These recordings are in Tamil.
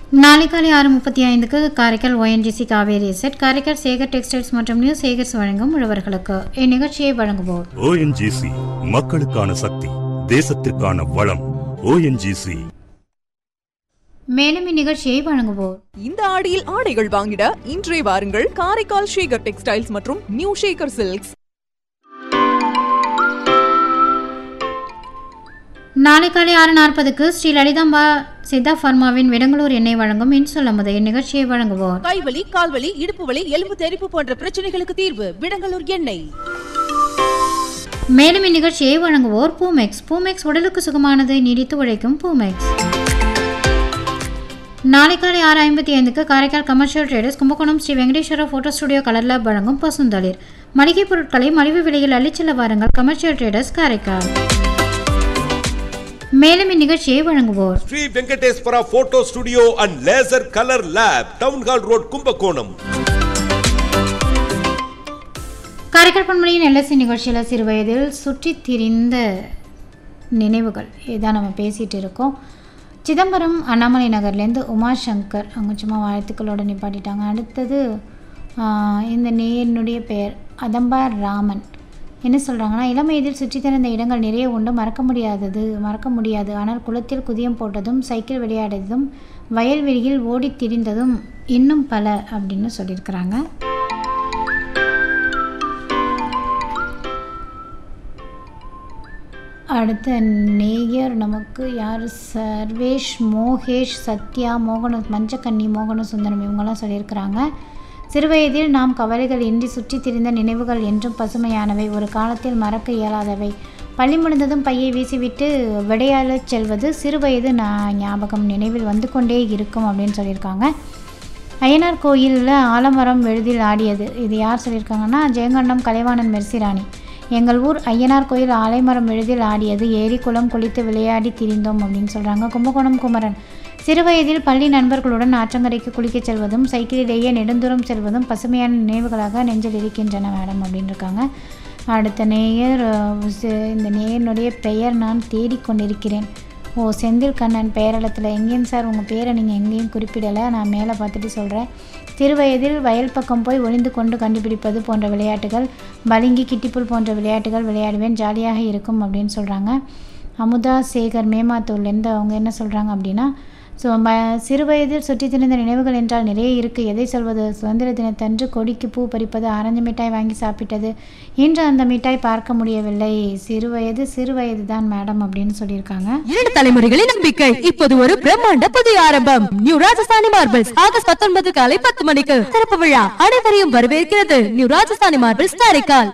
நாளை காலை 6:35க்கு Karaikal ONGC Kaveri estate, Karaikal Sekar textiles மற்றும் நியூ சேகர்ஸ் வழங்கும் உழவர்களுக்கு இந்நிகழ்ச்சியை வழங்குவோர் ONGC, மக்களுக்கான சக்தி, தேசத்திற்கான வளம். ONGC. மேலும் இந்நிகழ்ச்சியை வழங்குவோர் இந்த ஆடியில் ஆடைகள் வாங்கிட இன்றே வாருங்கள் காரைக்கால் சேகர் டெக்ஸ்டைல்ஸ் மற்றும் நியூ சேகர் சில்க்ஸ். நாளை காலை 6:40க்கு ஸ்ரீ லலிதாம்பா சித்தா ஃபார்மாவின் விடங்களூர் எண்ணெய் வழங்கும் இன்சொல்லமுது இந்நிகழ்ச்சியை வழங்குவோர் கைவலி, கால்வலி, இடுப்பு வலி, எலும்பு தெறிப்பு போன்ற பிரச்சனைகளுக்கு தீர்வு விடங்களூர் எண்ணெய். மேலும் இந்நிகழ்ச்சியை வழங்குவோர் பூமெக்ஸ். பூமெக்ஸ் உடலுக்கு சுகமானது, நீடித்து உழைக்கும் பூமெக்ஸ். நாளை காலை 6:55க்கு Karaikal commercial traders Kumbakonam Sri Venkateswara photo studio colour lab வழங்கும் பசுந்தளிர். மளிகை பொருட்களை மலிவு விலையில் அள்ளிச்செல்ல வாருங்கள் கமர்ஷியல் ட்ரேடர்ஸ் காரைக்கால். மேலும் இந்நிகழ்ச்சியை வழங்குவோர் Sri Venkateswara photo studio and laser colour lab, town hall road, Kumbakonam. Karaikal பண்பலையின் LSC நிகழ்ச்சியில் சிறுவயதில் சுற்றி திரிந்த நினைவுகள் இதான் நம்ம பேசிகிட்டு இருக்கோம். சிதம்பரம் அண்ணாமலை நகர்லேருந்து உமாசங்கர் அவங்க சும்மா வாழ்த்துக்களோடு நிப்பாட்டிட்டாங்க. அடுத்தது இந்த நேயனுடைய பெயர் அதம்பா ராமன். என்ன சொல்கிறாங்கன்னா, இளம் வயதில் சுற்றி திறந்த இடங்கள் நிறைய உண்டு, மறக்க முடியாது. ஆனால் குளத்தில் குதியம் போட்டதும், சைக்கிள் விளையாடியதும், வயல்வெளியில் ஓடி திரிந்ததும் இன்னும் பல அப்படின்னு சொல்லியிருக்கிறாங்க. அடுத்த நேயர் நமக்கு யார், சர்வேஷ், மோகேஷ், சத்யா, மஞ்சக்கண்ணி, மோகன சுந்தரம் இவங்கெல்லாம் சொல்லியிருக்கிறாங்க. சிறுவயதில் நாம் கவலைகள் இன்றி சுற்றி திரிந்த நினைவுகள் என்றும் பசுமையானவை, ஒரு காலத்தில் மறக்க இயலாதவை. பள்ளி முடிந்ததும் பையை வீசிவிட்டு விளையாடச் செல்வது சிறுவயது ஞாபகம் நினைவில் வந்து கொண்டே இருக்கும் அப்படின்னு சொல்லியிருக்காங்க. ஐயனார் கோயிலில் ஆலமரம் விழுதில் ஆடியது, இது யார் சொல்லியிருக்காங்கன்னா ஜெயங்கண்டம் கலைவாணன் மெர்சிராணி. எங்கள் ஊர் ஐயனார் கோயில் ஆலைமரம் விழுதில் ஆடியது, ஏரி குளம் குளித்து விளையாடி திரிந்தோம் அப்படின்னு சொல்கிறாங்க. கும்பகோணம் குமரன். சிறுவயதில் பள்ளி நண்பர்களுடன் ஆற்றங்கரைக்கு குளிக்கச் செல்வதும், சைக்கிளிலேயே நெடுந்தூரம் செல்வதும் பசுமையான நினைவுகளாக நெஞ்சில் இருக்கின்றன மேடம் அப்படின்னு இருக்காங்க. அடுத்த நேயர், இந்த நேயனுடைய பெயர் நான் தேடிக்கொண்டிருக்கிறேன். செந்தில் கண்ணன் பெயரளத்தில். எங்கேயும் சார் உங்கள் பேரை நீங்கள் எங்கேயும் குறிப்பிடலை, நான் மேலே பார்த்துட்டு சொல்கிறேன். சிறுவயதில் வயல் பக்கம் போய் ஒளிந்து கொண்டு கண்டுபிடிப்பது போன்ற விளையாட்டுகள், பளிங்கி, கிட்டிப்புல் போன்ற விளையாட்டுகள் விளையாடுவேன், ஜாலியாக இருக்கும் அப்படின்னு சொல்கிறாங்க. அமுதா சேகர் மேமாத்தூர்லேருந்து அவங்க என்ன சொல்கிறாங்க அப்படின்னா, சிறுவயதில் சுற்றி திரிந்த நினைவுகள் என்றால் நிறைய இருக்குது. எதை சொல்வது? சுதந்திர தினத்தன்று கொடிக்கு பூ பறிப்பது, ஆரஞ்சு மிட்டாய் வாங்கி சாப்பிட்டது, இன்று அந்த மிட்டாய் பார்க்க முடியவில்லை. சிறுவயது தான் மேடம் அப்படின்னு சொல்லியிருக்காங்க. 2 தலைமுறைகளின் நம்பிக்கை, இப்போது ஒரு பிரம்மாண்ட புதிய ஆரம்பம். New Rajasthani marbles. ஆகஸ்ட் 19 காலை 10 மணிக்கு திறப்பு விழா, அனைவரையும் வரவேற்கிறது நியூ ராஜஸ்தானி மார்பிள்ஸ் காரைக்கால்.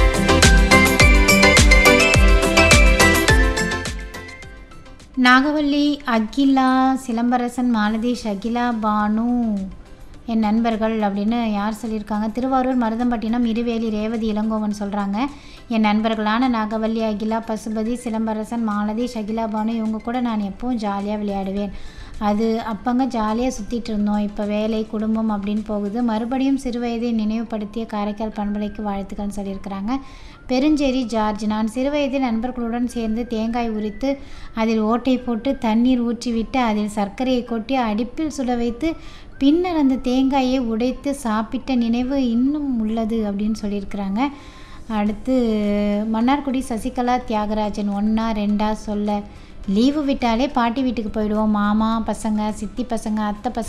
நாகவல்லி, அகிலா, சிலம்பரசன், மாலதீஷ், அகிலா, பானு என் நண்பர்கள் அப்படின்னு யார் சொல்லியிருக்காங்க? திருவாரூர் மருதம்பட்டினம் இருவேலி ரேவதி இளங்கோவன் சொல்கிறாங்க. என் நண்பர்களான நாகவல்லி, அகிலா, பசுபதி, சிலம்பரசன், மாலதீஷ், அகிலா, பானு இவங்க கூட நான் எப்பவும் ஜாலியாக விளையாடுவேன். அது அப்பங்க ஜாலியாக சுற்றிட்டு இருந்தோம், இப்போ வேலை குடும்பம் அப்படின்னு போகுது. மறுபடியும் சிறுவயதை நினைவுபடுத்திய காரைக்கால் பண்பலைக்கு வாழ்த்துக்கள்னு சொல்லியிருக்கிறாங்க. பெருஞ்சேரி ஜார்ஜ். நான் சிறுவயதில் நண்பர்களுடன் சேர்ந்து தேங்காய் உரித்து அதில் ஓட்டை போட்டு தண்ணீர் ஊற்றிவிட்டு அதில் சர்க்கரையை கொட்டி அடுப்பில் சுட வைத்து பின்னர் அந்த தேங்காயை உடைத்து சாப்பிட்ட நினைவு இன்னும் உள்ளது அப்படின்னு சொல்லியிருக்கிறாங்க. அடுத்து மன்னார்குடி சசிகலா தியாகராஜன். 1 2 சொல்ல, லீவு விட்டாலே பாட்டி வீட்டுக்கு போயிடுவோம். மாமா பசங்க, சித்தி பசங்க, அத்தை பசங்க